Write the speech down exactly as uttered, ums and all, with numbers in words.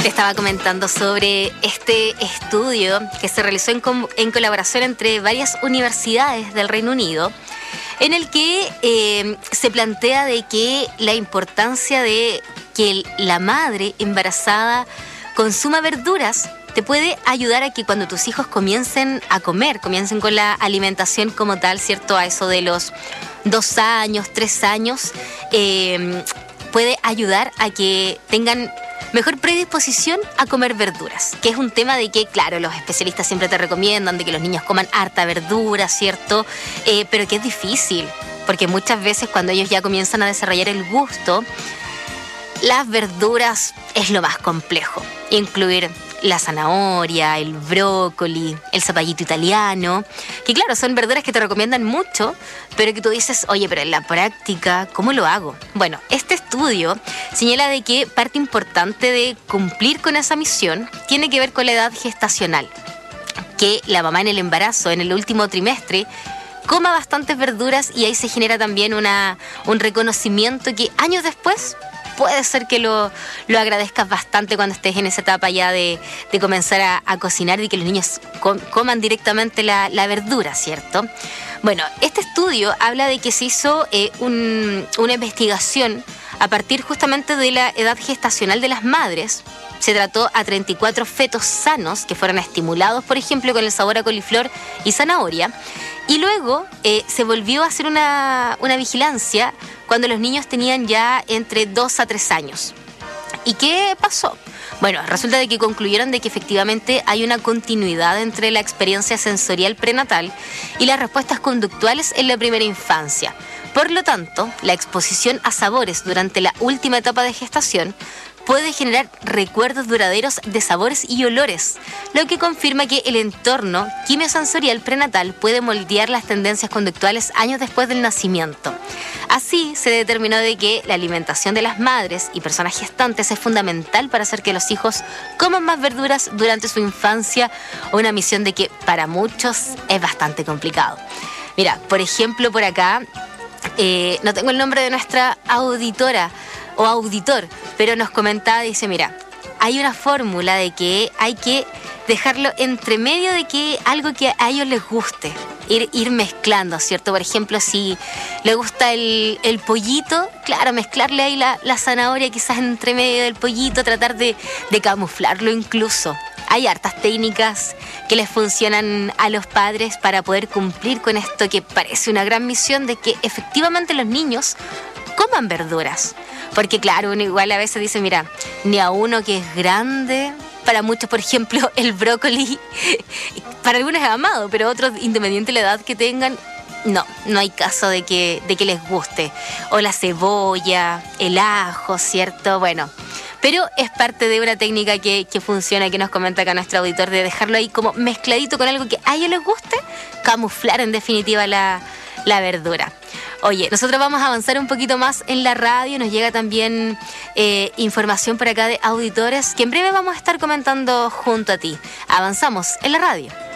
Te estaba comentando sobre este estudio que se realizó en, com- en colaboración entre varias universidades del Reino Unido, en el que eh, se plantea de que la importancia de que el- la madre embarazada consuma verduras te puede ayudar a que cuando tus hijos comiencen a comer, comiencen con la alimentación como tal, ¿cierto? A eso de los dos años, tres años, eh, puede ayudar a que tengan mejor predisposición a comer verduras, que es un tema de que, claro, los especialistas siempre te recomiendan de que los niños coman harta verdura, ¿cierto? Eh, pero que es difícil, porque muchas veces cuando ellos ya comienzan a desarrollar el gusto, las verduras es lo más complejo. Incluir la zanahoria, el brócoli, el zapallito italiano, que claro, son verduras que te recomiendan mucho, pero que tú dices, oye, pero en la práctica, ¿cómo lo hago? Bueno, este estudio señala de que parte importante de cumplir con esa misión tiene que ver con la edad gestacional, que la mamá en el embarazo, en el último trimestre, coma bastantes verduras y ahí se genera también una, un reconocimiento que años después puede ser que lo, lo agradezcas bastante cuando estés en esa etapa ya de, de comenzar a, a cocinar y que los niños com, coman directamente la, la verdura, ¿cierto? Bueno, este estudio habla de que se hizo eh, un, una investigación a partir justamente de la edad gestacional de las madres. Se trató a treinta y cuatro fetos sanos que fueron estimulados, por ejemplo, con el sabor a coliflor y zanahoria. Y luego eh, se volvió a hacer una, una vigilancia cuando los niños tenían ya entre dos a tres años. ¿Y qué pasó? Bueno, resulta de que concluyeron de que efectivamente hay una continuidad entre la experiencia sensorial prenatal y las respuestas conductuales en la primera infancia. Por lo tanto, la exposición a sabores durante la última etapa de gestación puede generar recuerdos duraderos de sabores y olores, lo que confirma que el entorno quimiosensorial prenatal puede moldear las tendencias conductuales años después del nacimiento. Así, se determinó de que la alimentación de las madres y personas gestantes es fundamental para hacer que los hijos coman más verduras durante su infancia, una misión de que para muchos es bastante complicado. Mira, por ejemplo, por acá, eh, no tengo el nombre de nuestra auditora o auditor, pero nos comentaba, dice, mira, hay una fórmula de que hay que dejarlo entre medio de que algo que a ellos les guste, ir, ir mezclando, ¿cierto? Por ejemplo, si le gusta el, el pollito, claro, mezclarle ahí la, la zanahoria quizás entre medio del pollito, tratar de, de camuflarlo incluso. Hay hartas técnicas que les funcionan a los padres para poder cumplir con esto que parece una gran misión de que efectivamente los niños coman verduras. Porque claro, uno igual a veces dice, mira, ni a uno que es grande, para muchos, por ejemplo, el brócoli, para algunos es amado, pero otros, independiente de la edad que tengan, no, no hay caso de que, de que les guste. O la cebolla, el ajo, ¿cierto? Bueno, pero es parte de una técnica que, que funciona, que nos comenta acá nuestro auditor, de dejarlo ahí como mezcladito con algo que a ellos les guste, camuflar en definitiva la, la verdura. Oye, nosotros vamos a avanzar un poquito más en la radio, nos llega también eh, información por acá de auditores que en breve vamos a estar comentando junto a ti. Avanzamos en la radio.